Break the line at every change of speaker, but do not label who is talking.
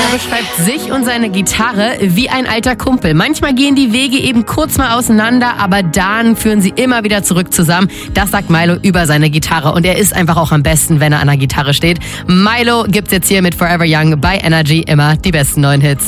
beschreibt sich und seine Gitarre wie ein alter Kumpel. Manchmal gehen die Wege eben kurz mal auseinander, aber dann führen sie immer wieder zurück zusammen. Das sagt Milo über seine Gitarre und er ist einfach auch am besten, wenn er an der Gitarre steht. Milo gibt's jetzt hier mit Forever Young bei Energy, immer die besten neuen Hits.